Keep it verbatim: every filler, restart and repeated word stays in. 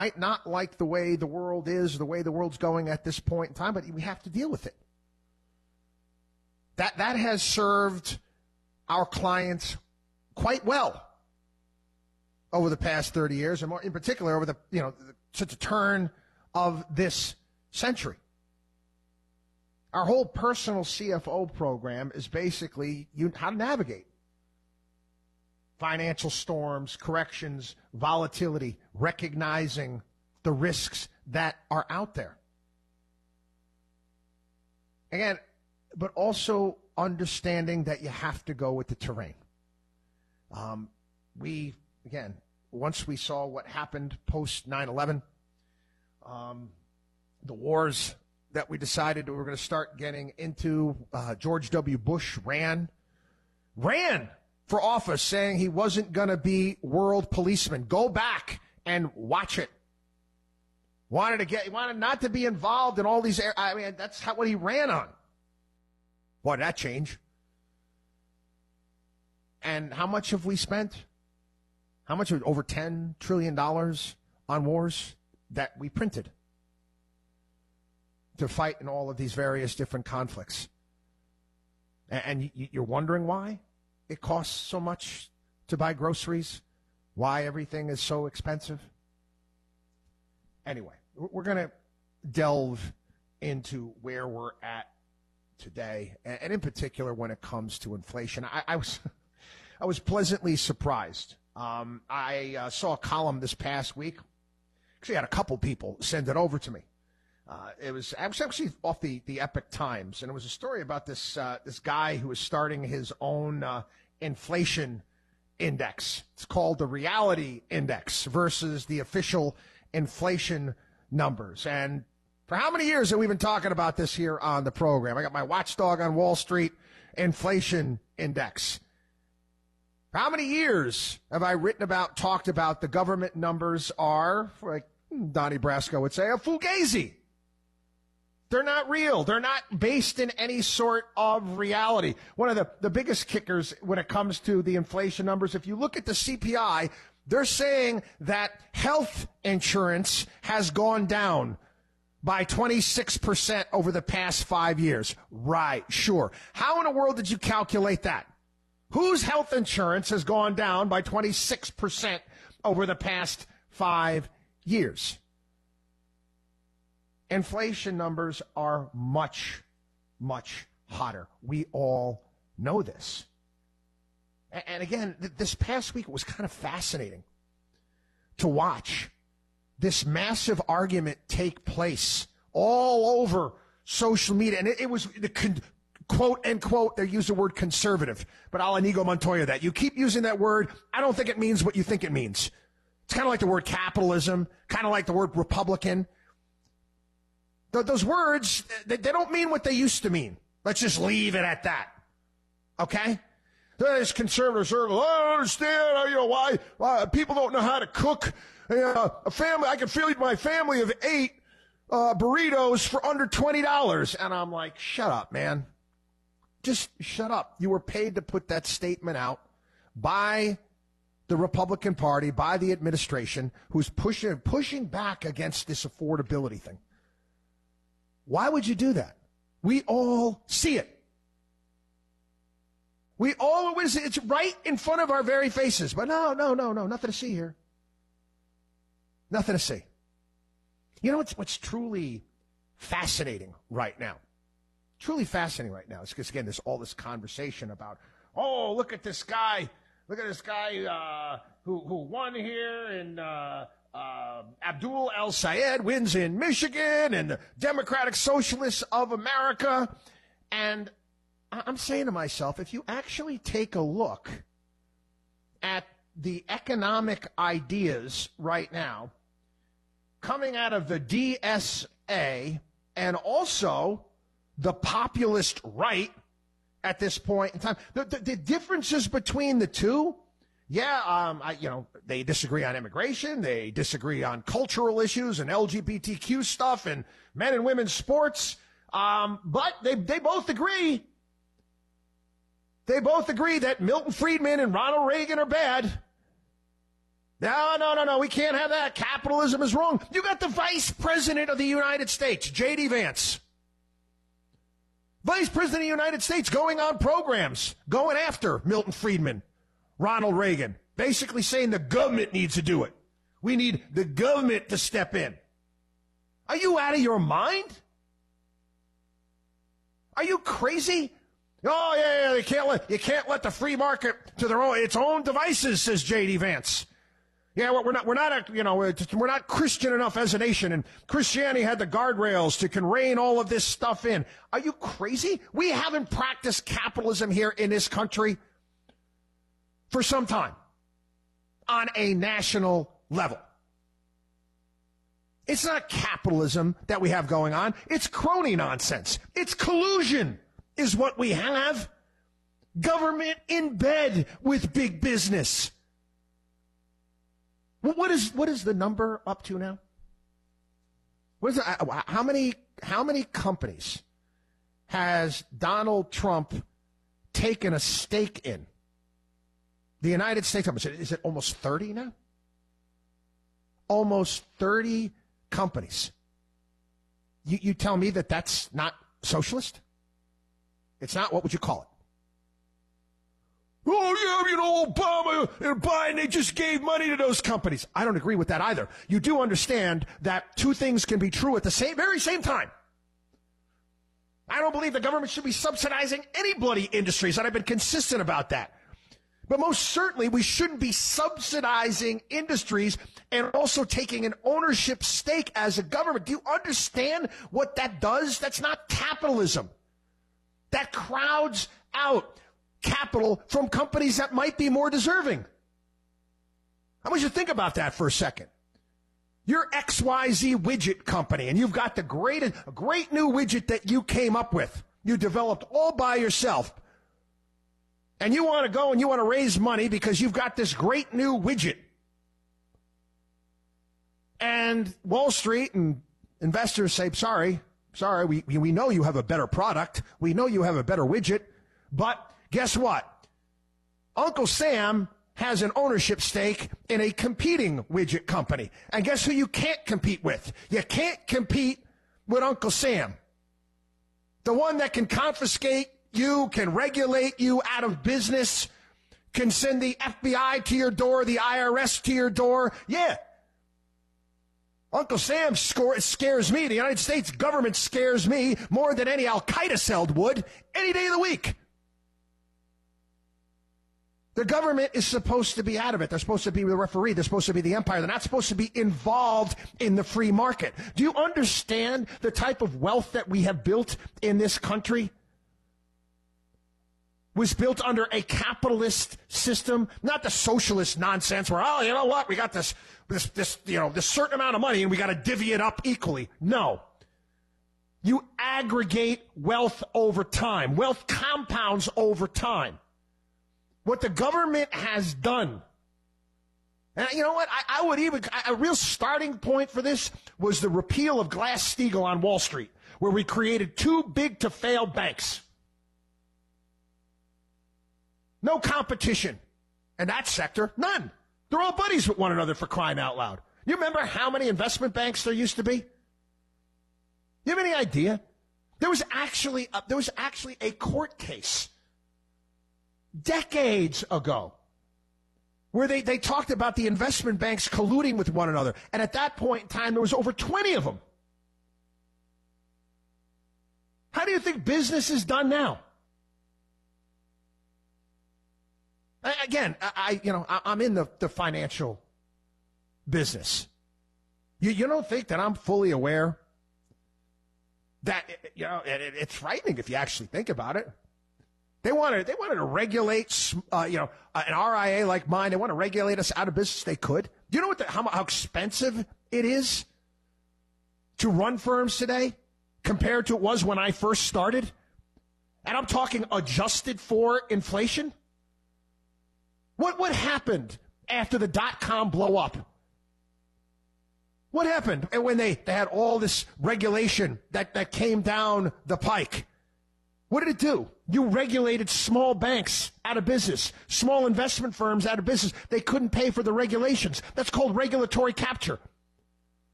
might not like the way the world is, the way the world's going at this point in time, but we have to deal with it. That that has served our clients quite well over the past thirty years, and more in particular over the, you know, to the turn of this century. Our whole personal C F O program is basically you, how to navigate financial storms, corrections, volatility, recognizing the risks that are out there. Again, but also understanding that you have to go with the terrain. Um, we, again, once we saw what happened post nine eleven, um, the wars that we decided we were going to start getting into, uh, George W. Bush ran, ran for office saying he wasn't going to be world policeman. Go back and watch it. Wanted to get, wanted not to be involved in all these, I mean, that's how, what he ran on. Boy, did that change. And how much have we spent? How much? Over ten trillion dollars on wars that we printed to fight in all of these various different conflicts. And you're wondering why it costs so much to buy groceries, why everything is so expensive. Anyway, we're going to delve into where we're at today, and in particular when it comes to inflation. I, I was I was pleasantly surprised. Um, I uh, saw a column this past week. Actually, I had a couple people send it over to me. Uh, it was actually off the, the Epic Times, and it was a story about this uh, this guy who was starting his own uh, inflation index. It's called the Reality Index versus the official inflation numbers. And for how many years have we been talking about this here on the program? I got my watchdog on Wall Street inflation index. For how many years have I written about, talked about the government numbers are, like Donnie Brasco would say, a fugazi. They're not real. They're not based in any sort of reality. One of the, the biggest kickers when it comes to the inflation numbers, if you look at the C P I, they're saying that health insurance has gone down by twenty-six percent over the past five years. Right, sure. How in the world did you calculate that? Whose health insurance has gone down by twenty-six percent over the past five years? Inflation numbers are much, much hotter. We all know this. And again, this past week it was kind of fascinating to watch this massive argument take place all over social media. And it, it was the con- quote, end quote, they use the word conservative, but I'll Inigo Montoya that. You keep using that word, I don't think it means what you think it means. It's kind of like the word capitalism, kind of like the word Republican. Th- those words, they, they don't mean what they used to mean. Let's just leave it at that. Okay? There's conservative circles. I don't understand, you know, why, why people don't know how to cook. Uh, a family, I can feed my family of eight uh, burritos for under twenty dollars. And I'm like, shut up, man. Just shut up. You were paid to put that statement out by the Republican Party, by the administration, who's pushing pushing back against this affordability thing. Why would you do that? We all see it. We all, it's right in front of our very faces. But no, no, no, no, nothing to see here. Nothing to see. You know what's, what's truly fascinating right now? Truly fascinating right now is because, again, there's all this conversation about, oh, look at this guy. Look at this guy uh, who, who won here, and uh, uh, Abdul El-Sayed wins in Michigan, and the Democratic Socialists of America. And I'm saying to myself, if you actually take a look at the economic ideas right now coming out of the D S A and also the populist right at this point in time, the, the, the differences between the two, yeah, um, I, you know, they disagree on immigration, they disagree on cultural issues and L G B T Q stuff and men and women's sports, um, but they they both agree. They both agree that Milton Friedman and Ronald Reagan are bad. No, no, no, no, we can't have that. Capitalism is wrong. You got the Vice President of the United States, J D. Vance. Vice President of the United States going on programs, going after Milton Friedman, Ronald Reagan, basically saying the government needs to do it. We need the government to step in. Are you out of your mind? Are you crazy? Oh, yeah, yeah, you can't let, you can't let the free market to their own, its own devices, says J D. Vance. Yeah, well, we're not, we're not, a, you know, we're not Christian enough as a nation, and Christianity had the guardrails to can rein all of this stuff in. Are you crazy? We haven't practiced capitalism here in this country for some time on a national level. It's not capitalism that we have going on. It's crony nonsense. It's collusion is what we have. Government in bed with big business. What is what is the number up to now? What is it, how many how many companies has Donald Trump taken a stake in? The United States, is it almost thirty now? Almost thirty companies. You, you tell me that that's not socialist? It's not, what would you call it? Oh, yeah, you know, Obama and Biden, they just gave money to those companies. I don't agree with that either. You do understand that two things can be true at the same, very same time. I don't believe the government should be subsidizing any bloody industries, and I've been consistent about that. But most certainly, we shouldn't be subsidizing industries and also taking an ownership stake as a government. Do you understand what that does? That's not capitalism. That crowds out capital from companies that might be more deserving. I want you to think about that for a second. You're X Y Z widget company, and you've got the great, a great new widget that you came up with. You developed all by yourself. And you want to go and you want to raise money because you've got this great new widget. And Wall Street and investors say, sorry, sorry, we, we know you have a better product. We know you have a better widget. But guess what? Uncle Sam has an ownership stake in a competing widget company. And guess who you can't compete with? You can't compete with Uncle Sam. The one that can confiscate you, can regulate you out of business, can send the F B I to your door, the I R S to your door. Yeah. Uncle Sam score, scares me. The United States government scares me more than any Al-Qaeda cell would any day of the week. The government is supposed to be out of it. They're supposed to be the referee. They're supposed to be the empire. They're not supposed to be involved in the free market. Do you understand the type of wealth that we have built in this country? Was built under a capitalist system, not the socialist nonsense where, oh, you know what, we got this, this, this, you know, this certain amount of money and we got to divvy it up equally. No. You aggregate wealth over time. Wealth compounds over time. What the government has done, and you know what, I, I would even, a real starting point for this was the repeal of Glass-Steagall on Wall Street, where we created too big to fail banks. No competition in that sector, none. They're all buddies with one another, for crying out loud. You remember how many investment banks there used to be? You have any idea? There was actually a, there was actually a court case decades ago where they, they talked about the investment banks colluding with one another. And at that point in time, there was over twenty of them. How do you think business is done now? Again, I, you know, I'm in the, the financial business. You, you don't think that I'm fully aware that, you know, it, it's frightening if you actually think about it. They wanted, they wanted to regulate, uh, you know, an R I A like mine. They want to regulate us out of business. They could. Do you know what the, how, how expensive it is to run firms today compared to it was when I first started? And I'm talking adjusted for inflation. What what happened after the dot-com blow up? What happened when they, they had all this regulation that, that came down the pike? What did it do? You regulated small banks out of business, small investment firms out of business. They couldn't pay for the regulations. That's called regulatory capture.